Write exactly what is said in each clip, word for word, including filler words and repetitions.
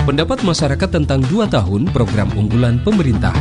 Pendapat masyarakat tentang dua tahun program unggulan pemerintah.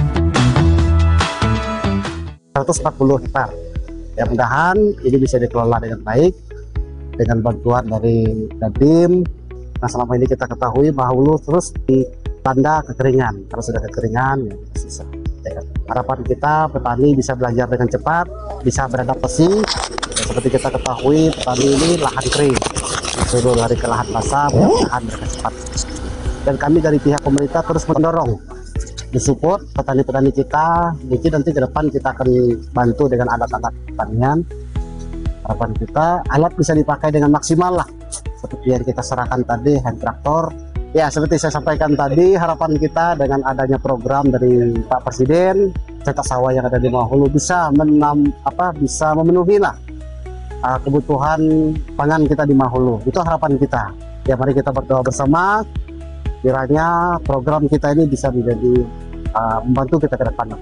seratus empat puluh hektar. Ya, mudah-mudahan ini bisa dikelola dengan baik dengan bantuan dari Dandim. Nah, selama ini kita ketahui bahwa hulu terus dilanda kekeringan. Kalau sudah kekeringan, ya susah. Ya, harapan kita petani bisa belajar dengan cepat, bisa beradaptasi. Ya, seperti kita ketahui, petani ini lahan kering, disuruh lari ke lahan basah, lahan mereka cepat. Dan kami dari pihak pemerintah terus mendorong, disupport petani-petani kita. Mungkin nanti ke depan kita akan bantu dengan alat-alat pertanian. Harapan kita alat bisa dipakai dengan maksimal lah, seperti yang kita serahkan tadi, hand traktor. Ya, seperti saya sampaikan tadi, harapan kita dengan adanya program dari Pak Presiden, cetak sawah yang ada di Mahulu bisa menam, apa bisa memenuhi lah uh, kebutuhan pangan kita di Mahulu. Itu harapan kita. Ya, mari kita berdoa bersama. Kiranya program kita ini bisa menjadi uh, membantu kita ke depan.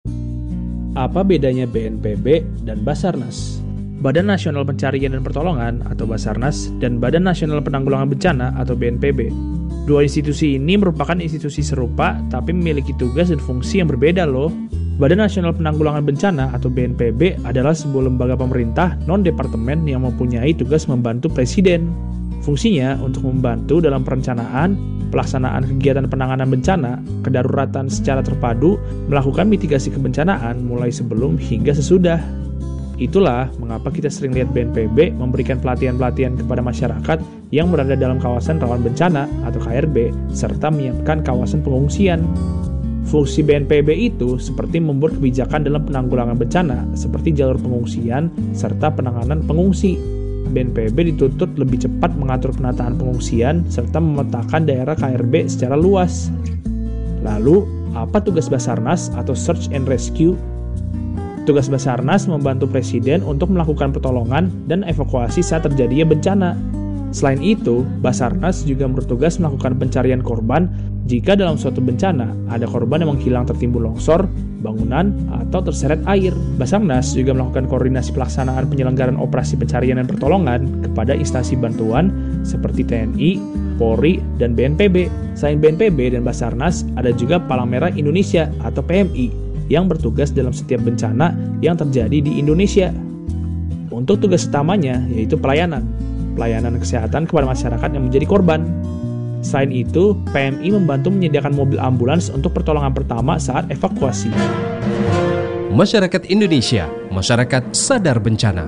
Apa bedanya B N P B dan Basarnas? Badan Nasional Pencarian dan Pertolongan atau Basarnas dan Badan Nasional Penanggulangan Bencana atau B N P B. Dua institusi ini merupakan institusi serupa tapi memiliki tugas dan fungsi yang berbeda loh. Badan Nasional Penanggulangan Bencana atau B N P B adalah sebuah lembaga pemerintah non-departemen yang mempunyai tugas membantu Presiden. Fungsinya untuk membantu dalam perencanaan, pelaksanaan kegiatan penanganan bencana, kedaruratan secara terpadu, melakukan mitigasi kebencanaan mulai sebelum hingga sesudah. Itulah mengapa kita sering lihat B N P B memberikan pelatihan-pelatihan kepada masyarakat yang berada dalam kawasan rawan bencana atau K R B, serta menyiapkan kawasan pengungsian. Fungsi B N P B itu seperti membuat kebijakan dalam penanggulangan bencana, seperti jalur pengungsian, serta penanganan pengungsi. B N P B dituntut lebih cepat mengatur penataan pengungsian serta memetakan daerah K R B secara luas. Lalu, apa tugas Basarnas atau Search and Rescue? Tugas Basarnas membantu Presiden untuk melakukan pertolongan dan evakuasi saat terjadinya bencana. Selain itu, Basarnas juga bertugas melakukan pencarian korban jika dalam suatu bencana ada korban yang menghilang tertimbun longsor, bangunan, atau terseret air. Basarnas juga melakukan koordinasi pelaksanaan penyelenggaraan operasi pencarian dan pertolongan kepada instansi bantuan seperti T N I, Polri, dan B N P B. Selain B N P B dan Basarnas, ada juga Palang Merah Indonesia atau P M I yang bertugas dalam setiap bencana yang terjadi di Indonesia. Untuk tugas utamanya yaitu pelayanan, pelayanan kesehatan kepada masyarakat yang menjadi korban. Selain itu, P M I membantu menyediakan mobil ambulans untuk pertolongan pertama saat evakuasi. Masyarakat Indonesia, masyarakat sadar bencana.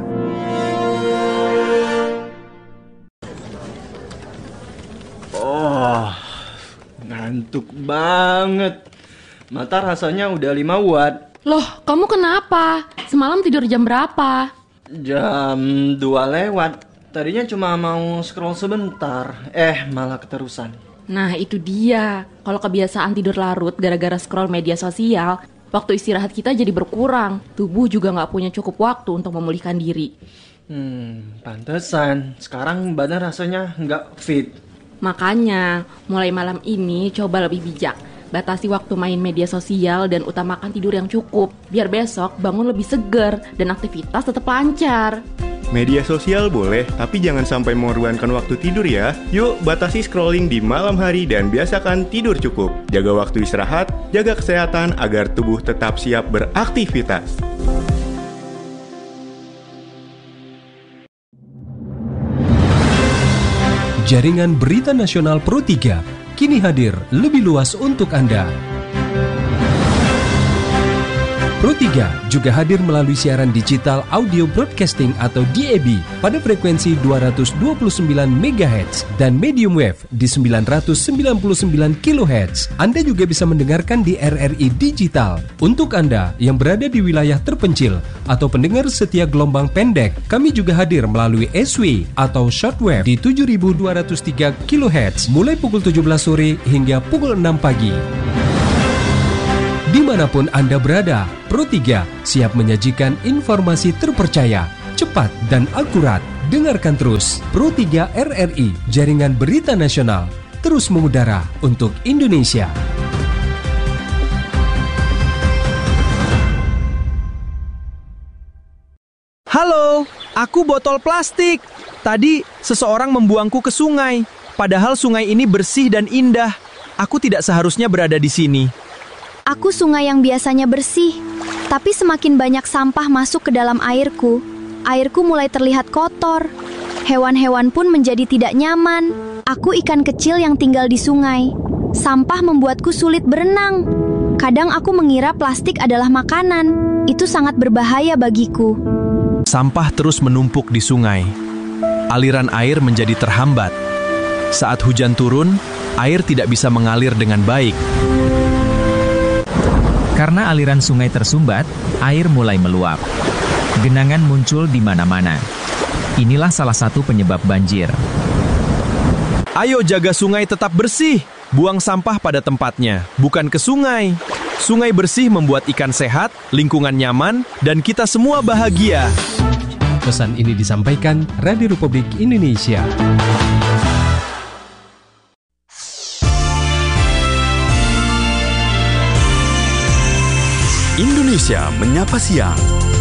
Oh, ngantuk banget. Mata rasanya udah lima watt. Loh, kamu kenapa? Semalam tidur jam berapa? Jam dua lewat. Tadinya cuma mau scroll sebentar, eh malah keterusan. Nah itu dia, kalau kebiasaan tidur larut gara-gara scroll media sosial, waktu istirahat kita jadi berkurang. Tubuh juga gak punya cukup waktu untuk memulihkan diri. Hmm, pantesan. Sekarang badan rasanya gak fit. Makanya, mulai malam ini coba lebih bijak. Batasi waktu main media sosial dan utamakan tidur yang cukup. Biar besok bangun lebih segar dan aktivitas tetap lancar. Media sosial boleh, tapi jangan sampai mengorbankan waktu tidur ya. Yuk, batasi scrolling di malam hari dan biasakan tidur cukup. Jaga waktu istirahat, jaga kesehatan agar tubuh tetap siap beraktivitas. Jaringan Berita Nasional Pro tiga kini hadir lebih luas untuk Anda. Pro tiga juga hadir melalui siaran digital audio broadcasting atau D A B pada frekuensi dua ratus dua puluh sembilan megahertz dan medium wave di sembilan ratus sembilan puluh sembilan kilohertz. Anda juga bisa mendengarkan di R R I Digital. Untuk Anda yang berada di wilayah terpencil atau pendengar setia gelombang pendek, kami juga hadir melalui S W atau shortwave di tujuh ribu dua ratus tiga kilohertz mulai pukul tujuh belas sore hingga pukul enam pagi. Dimanapun Anda berada, Pro tiga siap menyajikan informasi terpercaya, cepat, dan akurat. Dengarkan terus Pro tiga R R I, Jaringan Berita Nasional, terus mengudara untuk Indonesia. Halo, aku botol plastik. Tadi seseorang membuangku ke sungai, padahal sungai ini bersih dan indah. Aku tidak seharusnya berada di sini. Aku sungai yang biasanya bersih, tapi semakin banyak sampah masuk ke dalam airku. Airku mulai terlihat kotor. Hewan-hewan pun menjadi tidak nyaman. Aku ikan kecil yang tinggal di sungai. Sampah membuatku sulit berenang. Kadang aku mengira plastik adalah makanan. Itu sangat berbahaya bagiku. Sampah terus menumpuk di sungai. Aliran air menjadi terhambat. Saat hujan turun, air tidak bisa mengalir dengan baik. Karena aliran sungai tersumbat, air mulai meluap. Genangan muncul di mana-mana. Inilah salah satu penyebab banjir. Ayo jaga sungai tetap bersih. Buang sampah pada tempatnya, bukan ke sungai. Sungai bersih membuat ikan sehat, lingkungan nyaman, dan kita semua bahagia. Pesan ini disampaikan Radio Republik Indonesia. Indonesia Menyapa Siang.